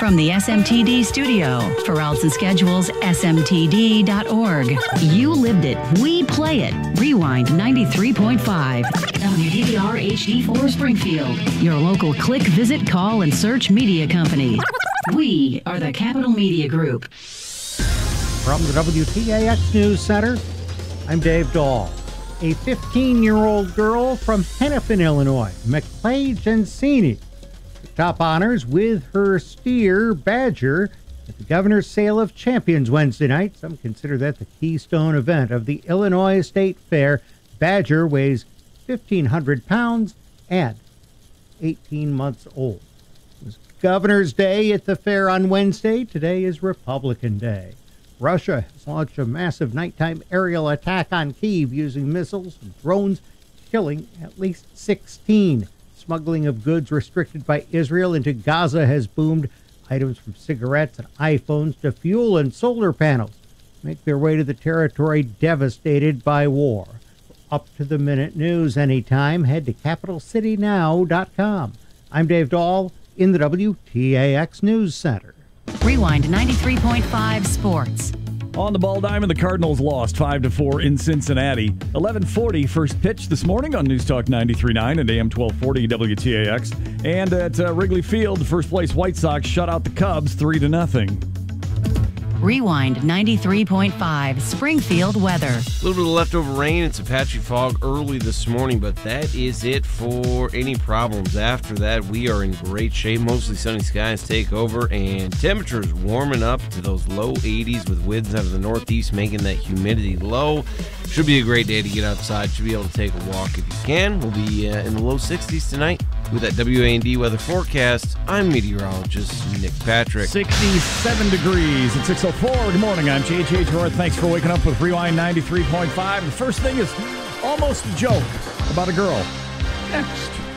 From the SMTD studio, for routes and schedules, smtd.org. You lived it. We play it. Rewind 93.5. WDVR HD4 Springfield. Your local click, visit, call, and search media company. We are the Capital Media Group. From the WTAX News Center, I'm Dave Dahl. A 15-year-old girl from Hennepin, Illinois, McClay Gensini, top honors with her steer, Badger, at the Governor's Sale of Champions Wednesday night. Some consider that the keystone event of the Illinois State Fair. Badger weighs 1,500 pounds and 18 months old. It was Governor's Day at the fair on Wednesday. Today is Republican Day. Russia has launched a massive nighttime aerial attack on Kyiv using missiles and drones, killing at least 16. Smuggling of goods restricted by Israel into Gaza has boomed. Items from cigarettes and iPhones to fuel and solar panels make their way to the territory devastated by war. For up-to-the-minute news anytime, head to CapitalCityNow.com. I'm Dave Dahl in the WTAX News Center. Rewind 93.5 Sports. On the ball diamond, the Cardinals lost 5-4 in Cincinnati. 11:40 first pitch this morning on News Talk 93.9 and AM 1240 WTAX. And at Wrigley Field, the first place White Sox shut out the Cubs 3-0. Rewind 93.5 Springfield weather. A little bit of leftover rain and some patchy fog early this morning, but that is it for any problems. After that, we are in great shape. Mostly sunny skies take over, and temperatures warming up to those low 80s with winds out of the northeast, making that humidity low. Should be a great day to get outside. Should be able to take a walk if you can. We'll be in the low 60s tonight. With that WAND weather forecast, I'm meteorologist Nick Patrick. 67 degrees at 6:04. Good morning, I'm J.J. Torth. Thanks for waking up with Rewind 93.5. The first thing is almost a joke about a girl. Next.